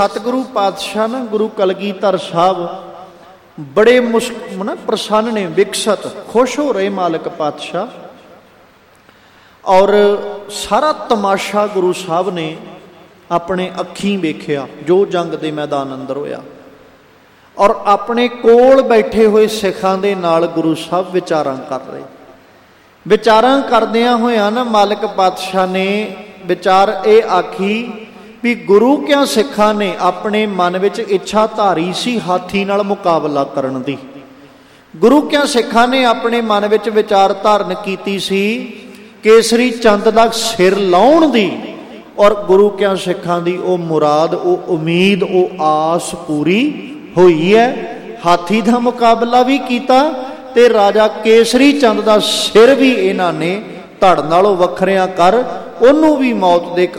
ਸਤਿਗੁਰੂ ਪਾਤਸ਼ਾਹ ਨਾ ਗੁਰੂ ਕਲਗੀਧਰ ਸਾਹਿਬ ਬੜੇ ਪ੍ਰਸੰਨ ਨੇ, ਵਿਕਸਤ, ਖੁਸ਼ ਹੋ ਰਹੇ ਮਾਲਕ ਪਾਤਸ਼ਾਹ। ਔਰ ਸਾਰਾ ਤਮਾਸ਼ਾ ਗੁਰੂ ਸਾਹਿਬ ਨੇ ਆਪਣੇ ਅੱਖੀਂ ਵੇਖਿਆ ਜੋ ਜੰਗ ਦੇ ਮੈਦਾਨ ਅੰਦਰ ਹੋਇਆ। ਔਰ ਆਪਣੇ ਕੋਲ ਬੈਠੇ ਹੋਏ ਸਿੱਖਾਂ ਦੇ ਨਾਲ ਗੁਰੂ ਸਾਹਿਬ ਵਿਚਾਰਾਂ ਕਰ ਰਹੇ। ਵਿਚਾਰਾਂ ਕਰਦਿਆਂ ਹੋਇਆਂ ਨਾ ਮਾਲਕ ਪਾਤਸ਼ਾਹ ਨੇ ਵਿਚਾਰ ਇਹ ਆਖੀ ਵੀ ਗੁਰੂ ਕਿਆਂ ਸਿੱਖਾਂ ਨੇ ਆਪਣੇ ਮਨ ਵਿੱਚ ਇੱਛਾ ਧਾਰੀ ਸੀ ਹਾਥੀ ਨਾਲ ਮੁਕਾਬਲਾ ਕਰਨ ਦੀ। ਗੁਰੂ ਕਿਆਂ ਸਿੱਖਾਂ ਨੇ ਆਪਣੇ ਮਨ ਵਿੱਚ ਵਿਚਾਰ ਧਾਰਨ ਕੀਤੀ ਸੀ ਕੇਸਰੀ ਚੰਦ ਦਾ ਸਿਰ ਲਾਉਣ ਦੀ। ਔਰ ਗੁਰੂ ਕਿਆਂ ਸਿੱਖਾਂ ਦੀ ਉਹ ਮੁਰਾਦ, ਉਹ ਉਮੀਦ, ਉਹ ਆਸ ਪੂਰੀ ਹੋਈ ਹੈ। ਹਾਥੀ ਦਾ ਮੁਕਾਬਲਾ ਵੀ ਕੀਤਾ ਤੇ ਰਾਜਾ ਕੇਸਰੀ ਚੰਦ ਦਾ ਸਿਰ ਵੀ ਇਹਨਾਂ ਨੇ ਧੜ ਨਾਲੋਂ ਵੱਖਰਿਆਂ ਕਰ ਉਹਨੂੰ ਵੀ ਮੌਤ ਦੇ